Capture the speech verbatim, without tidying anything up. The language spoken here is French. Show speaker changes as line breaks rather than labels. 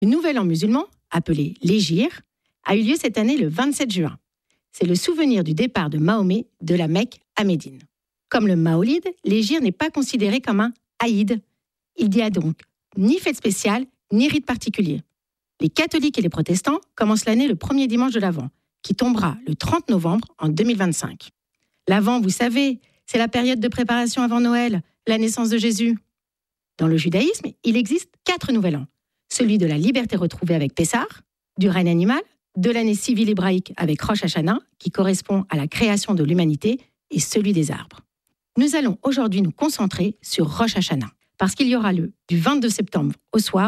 Le nouvel an musulman, appelé l'Hégire, a eu lieu cette année le vingt-sept juin. C'est le souvenir du départ de Mahomet de la Mecque à Médine. Comme le Maolid, l'Hégire n'est pas considéré comme un Aïd. Il n'y a donc ni fête spéciale, ni rite particulier. Les catholiques et les protestants commencent l'année le premier dimanche de l'Avent, qui tombera le trente novembre en deux mille vingt-cinq. L'Avent, vous savez, c'est la période de préparation avant Noël, la naissance de Jésus. Dans le judaïsme, il existe quatre nouvel ans. Celui de la liberté retrouvée avec Pessah, du règne animal, de l'année civile hébraïque avec Rosh Hashanah, qui correspond à la création de l'humanité, et celui des arbres. Nous allons aujourd'hui nous concentrer sur Rosh Hashanah, parce qu'il y aura lieu du vingt-deux septembre au soir